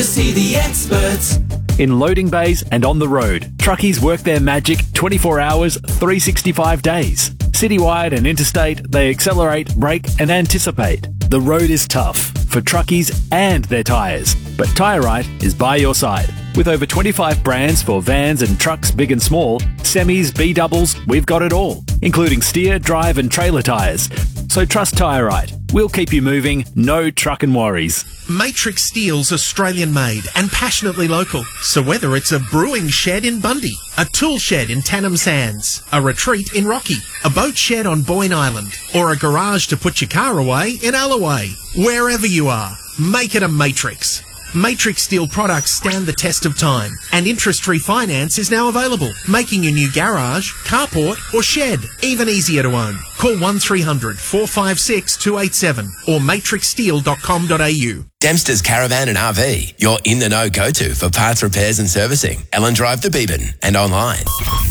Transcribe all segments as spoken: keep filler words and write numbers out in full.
See the experts. In loading bays and on the road, truckies work their magic twenty-four hours, three hundred sixty-five days. Citywide and interstate, they accelerate, brake and anticipate. The road is tough for truckies and their tyres, but Tyre Right is by your side. With over twenty-five brands for vans and trucks big and small, semis, B-doubles, we've got it all, including steer, drive and trailer tyres. So trust Tyre Right. We'll keep you moving, no truckin' worries. Matrix Steel's Australian made and passionately local. So whether it's a brewing shed in Bundy, a tool shed in Tannum Sands, a retreat in Rocky, a boat shed on Boyne Island, or a garage to put your car away in Alloway, wherever you are, make it a Matrix. Matrix Steel products stand the test of time, and interest-free finance is now available, making your new garage, carport or shed even easier to own. Call one three hundred, four five six, two eight seven or matrix steel dot com dot a u. Dempster's Caravan and R V, your in-the-know go-to for parts repairs and servicing. Ellen Drive to Beebyn and online.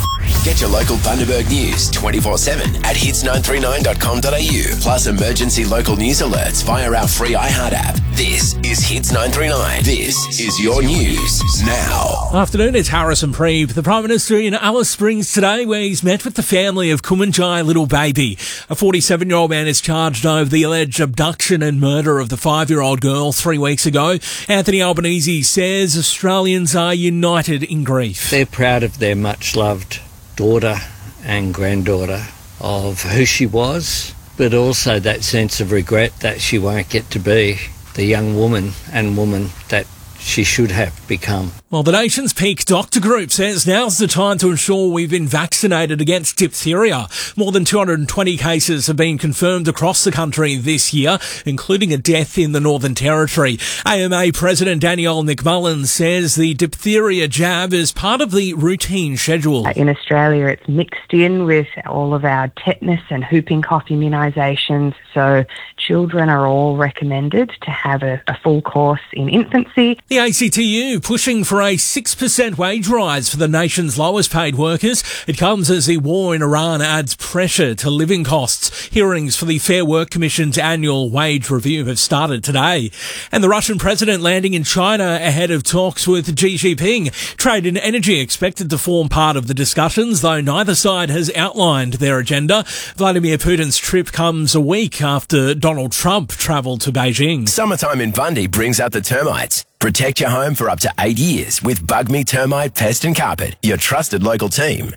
Get your local Bundaberg news twenty-four seven at hits nine three nine dot com dot a u, plus emergency local news alerts via our free iHeart app. This is Hits nine three nine. This is your news now. Afternoon, it's Harrison Preeve. The Prime Minister in Alice Springs today, where he's met with the family of Kumanjai little baby. A forty-seven-year-old man is charged over the alleged abduction and murder of the five-year-old girl three weeks ago. Anthony Albanese says Australians are united in grief. They're proud of their much-loved daughter and granddaughter, of who she was, but also that sense of regret that she won't get to be the young woman and woman that she should have become. Well, the nation's peak doctor group says now's the time to ensure we've been vaccinated against diphtheria. More than two hundred twenty cases have been confirmed across the country this year, including a death in the Northern Territory. A M A President Danielle McMullen says the diphtheria jab is part of the routine schedule. In Australia, it's mixed in with all of our tetanus and whooping cough immunisations, so children are all recommended to have a, a full course in infancy. The A C T U pushing for a six percent wage rise for the nation's lowest paid workers. It comes as the war in Iran adds pressure to living costs. Hearings for the Fair Work Commission's annual wage review have started today. And the Russian president landing in China ahead of talks with Xi Jinping. Trade and energy expected to form part of the discussions, though neither side has outlined their agenda. Vladimir Putin's trip comes a week after Donald Trump travelled to Beijing. Summertime in Bundy brings out the termites. Protect your home for up to eight years with Bug Me Termite Pest and Carpet, your trusted local team.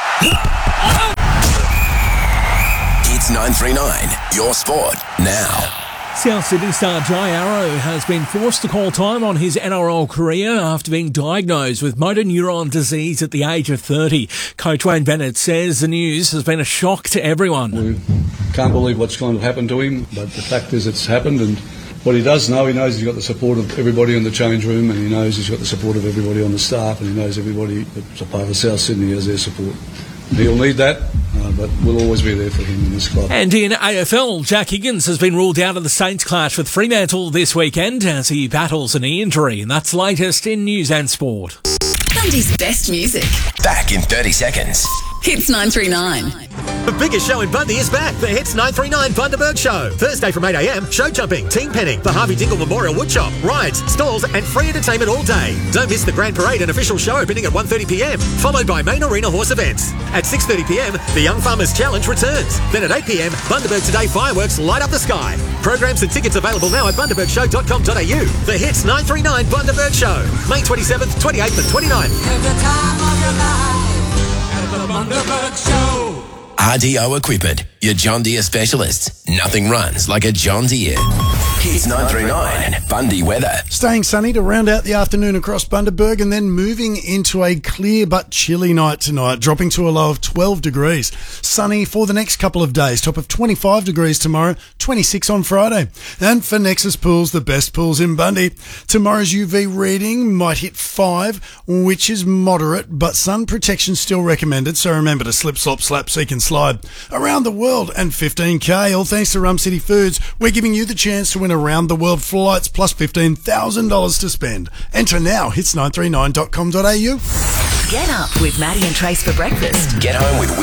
Hits nine three nine, your sport now. South Sydney star Jai Arrow has been forced to call time on his N R L career after being diagnosed with motor neuron disease at the age of thirty. Coach Wayne Bennett says the news has been a shock to everyone. We can't believe what's going to happen to him, but the fact is it's happened, and what he does know, he knows he's got the support of everybody in the change room, and he knows he's got the support of everybody on the staff, and he knows everybody that's a part of South Sydney has their support. He'll need that, uh, but we'll always be there for him in this club. And in A F L, Jack Higgins has been ruled out of the Saints clash with Fremantle this weekend as he battles a knee injury. And that's latest in news and sport. Bundy's best music. Back in thirty seconds. Hits nine three nine. The biggest show in Bundy is back. The Hits nine three nine Bundaberg Show. Thursday from eight a m, show jumping, team penning, the Harvey Dingle Memorial Woodshop, rides, stalls and free entertainment all day. Don't miss the Grand Parade and official show opening at one thirty p m, followed by main arena horse events. At six thirty p m, the Young Farmers Challenge returns. Then at eight p m, Bundaberg Today fireworks light up the sky. Programs and tickets available now at bundaberg show dot com dot a u. The Hits nine three nine Bundaberg Show. May twenty-seventh, twenty-eighth and twenty-ninth. Every time of your life at the Bundaberg Show. R D O Equipment, your John Deere specialists. Nothing runs like a John Deere. Hits nine three nine, Bundy weather. Staying sunny to round out the afternoon across Bundaberg, and then moving into a clear but chilly night tonight, dropping to a low of twelve degrees. Sunny for the next couple of days, top of twenty-five degrees tomorrow, twenty-six on Friday. And for Nexus Pools, the best pools in Bundy, tomorrow's U V reading might hit five, which is moderate, but sun protection still recommended, so remember to slip, slop, slap, seek and slide. Around the world and fifteen K, all thanks to Rum City Foods. We're giving you the chance to win around the world flights plus fifteen thousand dollars to spend. Enter now, hits nine three nine dot com dot a u. Get up with Maddie and Trace for breakfast. Get home with